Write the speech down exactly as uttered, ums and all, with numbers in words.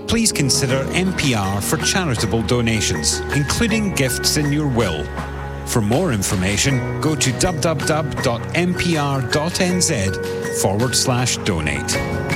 please consider M P R for charitable donations, including gifts in your will. For more information, go to w w w dot m p r dot n z forward slash donate.